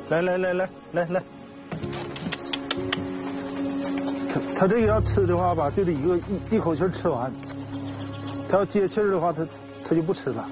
来。他这个要吃的话吧，就得一口气吃完。他要接气儿的话，他就不吃了。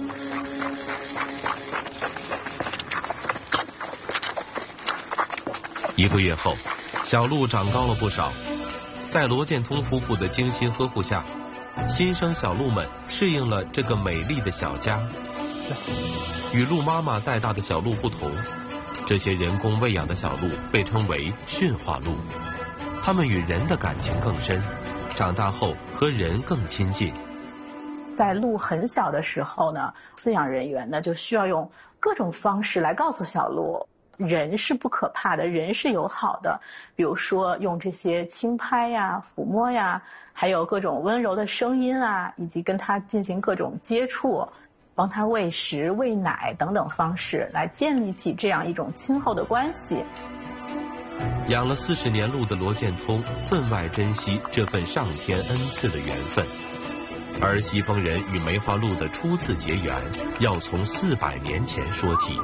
1个月后，小鹿长高了不少。在罗建通夫妇的精心呵护下，新生小鹿们适应了这个美丽的小家。与鹿妈妈带大的小鹿不同，这些人工喂养的小鹿被称为驯化鹿，它们与人的感情更深，长大后和人更亲近。 在鹿很小的时候呢，饲养人员呢就需要用各种方式来告诉小鹿，人是不可怕的，人是友好的。比如说用这些轻拍呀、抚摸呀，还有各种温柔的声音啊，以及跟它进行各种接触，帮它喂食、喂奶等等方式，来建立起这样一种亲厚的关系。 养了40年鹿的罗建通分外珍惜这份上天恩赐的缘分。而西丰人与梅花鹿的初次结缘，要从400年前说起。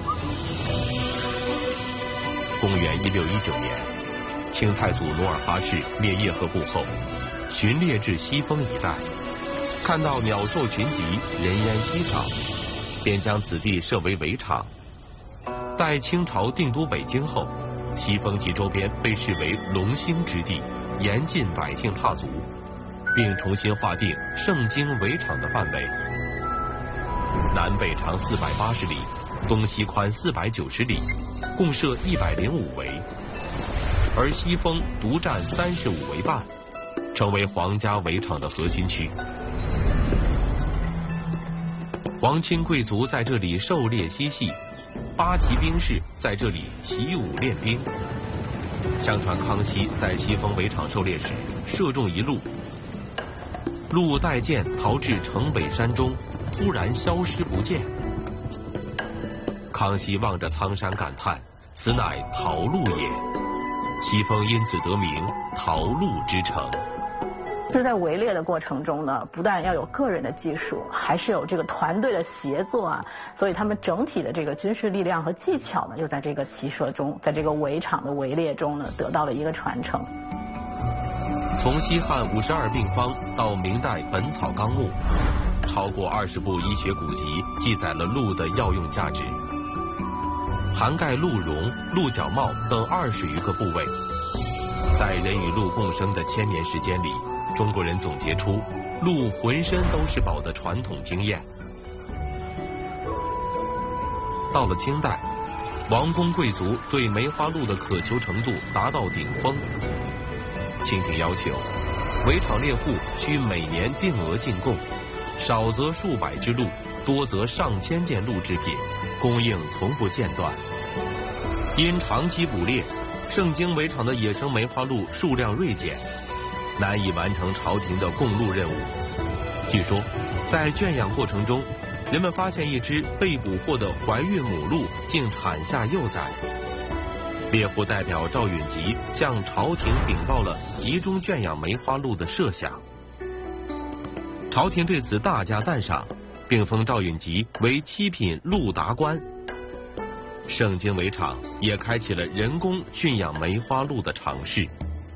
公元1619年，清太祖努尔哈赤灭叶赫部后，巡猎至西丰一带，看到鸟兽群集，人烟稀少，便将此地设为围场。待清朝定都北京后，西丰及周边被视为龙兴之地，严禁百姓踏足，并重新划定盛京围场的范围，南北长480里，东西宽490里，共设105围，而西丰独占35围半，成为皇家围场的核心区。皇亲贵族在这里狩猎嬉戏，八旗兵士在这里习武练兵。相传康熙在西丰围场狩猎时，射中一鹿，鹿带箭逃至城北山中，突然消失不见。康熙望着苍山感叹：“此乃桃鹿也。”西丰因此得名桃鹿之城。 是在围猎的过程中呢，不但要有个人的技术，还是有这个团队的协作啊，所以他们整体的这个军事力量和技巧呢，就在这个骑射中，在这个围场的围猎中呢，得到了一个传承。 从西汉52病方到明代《本草纲目》，超过20部医学古籍记载了鹿的药用价值，涵盖鹿茸、鹿角帽等20余个部位。在人与鹿共生的1000年时间里，中国人总结出鹿浑身都是宝的传统经验。到了清代，王公贵族对梅花鹿的渴求程度达到顶峰。清廷要求，围场猎户需每年定额进贡，少则数百只鹿，多则上千件鹿制品，供应从不间断。因长期捕猎，盛京围场的野生梅花鹿数量锐减，难以完成朝廷的供鹿任务。据说，在圈养过程中，人们发现一只被捕获的怀孕母鹿竟产下幼崽。猎户代表赵允吉向朝廷禀报了集中圈养梅花鹿的设想。朝廷对此大加赞赏，并封赵允吉为7品鹿达官。盛京围场也开启了人工驯养梅花鹿的尝试。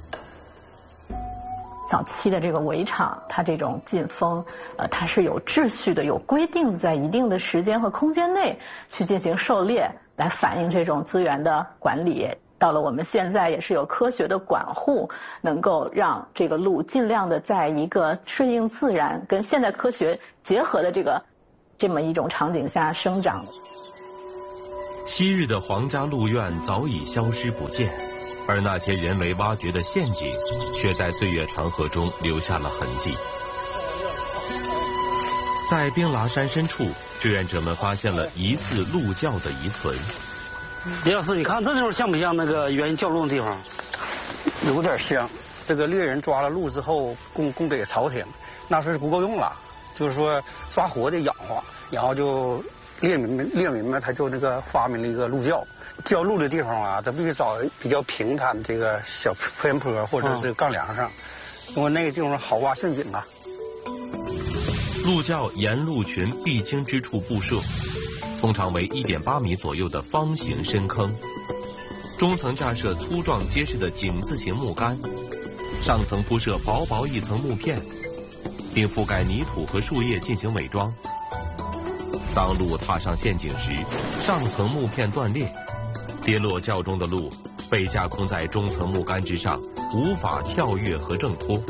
早期的这个围场，它这种进封，它是有秩序的、有规定的，在一定的时间和空间内去进行狩猎，来反映这种资源的管理。到了我们现在，也是有科学的管护，能够让这个鹿尽量的在一个顺应自然、跟现代科学结合的这么一种场景下生长。 昔日的皇家鹿苑早已消失不见，而那些人为挖掘的陷阱，却在岁月长河中留下了痕迹。在冰剌山深处，志愿者们发现了疑似鹿叫的遗存。 李老师，你看这地方像不像那个原叫鹿的地方？ 有点像。这个猎人抓了鹿之后，供给朝廷，那时候不够用了，就是说抓活的养活，然后就猎民们他就发明了一个鹿叫。叫鹿的地方啊，咱必须找比较平坦的这个小偏坡或者是杠梁上，因为那个地方好挖陷阱啊。 鹿叫沿鹿群必经之处布设， 通常为1.8米左右的方形深坑，中层架设粗壮结实的井字形木杆，上层铺设薄薄一层木片，并覆盖泥土和树叶进行伪装。当鹿踏上陷阱时，上层木片断裂，跌落较重的鹿被架空在中层木杆之上，无法跳跃和挣脱。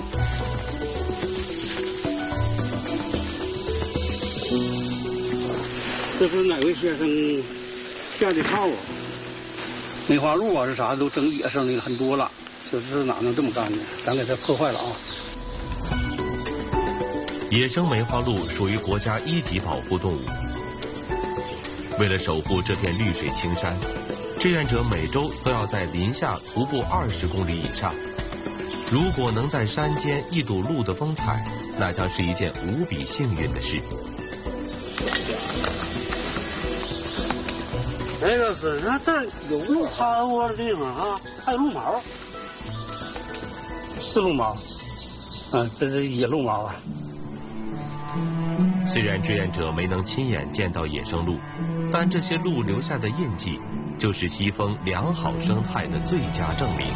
这是哪位先生下的套啊？梅花鹿啊是啥都整野生的很多了，这是哪能这么干呢？咱给它破坏了啊！ 野生梅花鹿属于国家1级保护动物。为了守护这片绿水青山，志愿者每周都要在林下徒步20公里以上。如果能在山间一睹鹿的风采，那将是一件无比幸运的事。 那个是，那这儿有鹿趴窝的地方啊，还有鹿毛， 是鹿毛，这是野鹿毛啊。 虽然志愿者没能亲眼见到野生鹿，但这些鹿留下的印记，就是西峰良好生态的最佳证明。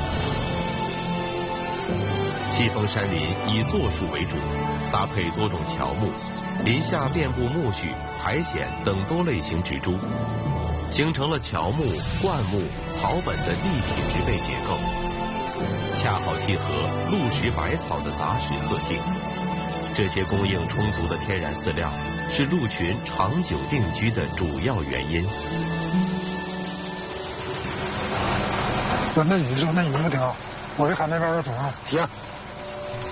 西峰山林以柞树为主，搭配多种乔木，林下遍布苜蓿、苔藓等多类型植株，形成了乔木、灌木、草本的立体植被结构，恰好契合鹿食百草的杂食特性。这些供应充足的天然饲料，是鹿群长久定居的主要原因。 那你说那你们挺好，我去看那边的虫。 行。